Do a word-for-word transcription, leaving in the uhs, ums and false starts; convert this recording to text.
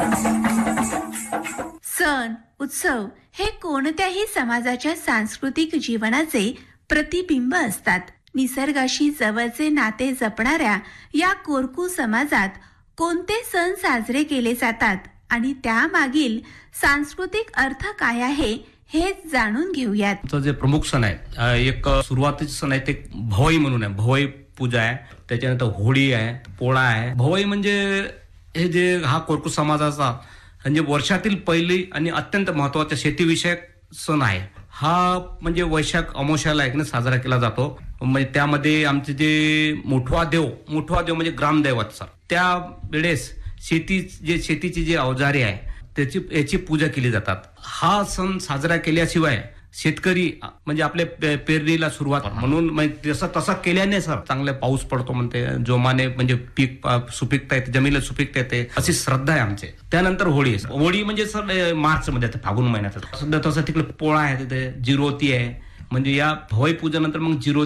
सण उत्सव हे कोणत्याही समाजाच्या सांस्कृतिक जीवनाचे प्रतिबिंब असतात. निसर्गाशी जवळचे नाते जपणाऱ्या या कोरकू समाजात कोणते सण साजरे केले जातात आणि त्यामागील सांस्कृतिक अर्थ काय आहे हे जाणून घेऊयात. जे प्रमुख सण आहे, एक सुरुवातीचे सण आहे ते भवाई म्हणून आहे. भवाई पूजा आहे, त्याच्यानंतर होळी आहे, पोळा आहे. भवाई म्हणजे हे जे हा कोरकू समाजाचा म्हणजे वर्षातील पहिली आणि अत्यंत महत्वाचा शेतीविषयक सण आहे. हा म्हणजे वैशाख अमावस्याला एक साजरा केला जातो. म्हणजे त्यामध्ये आमचे जे मोठवा देव मोठवा देव म्हणजे ग्रामदैवत सर, त्या वेळेस शेती जे शेतीची जे अवजारे आहे त्याची याची पूजा केली जातात. हा सण साजरा केल्याशिवाय शेतकरी म्हणजे आपल्या पेरणीला सुरुवात म्हणून तसं तसं केल्याने सर चांगले पाऊस पडतो म्हणते, जोमाने म्हणजे पीक सुपीकता येते, जमिनीला सुपीकता येते, अशी श्रद्धा आहे आमचे. त्यानंतर होळी होळी म्हणजे सर मार्च मध्ये फागुन महिन्यात. सध्या तसं तिकडे पोळा आहे, तिथे जिरोती आहे. म्हणजे या भवाई पूजेनंतर मग जिरोती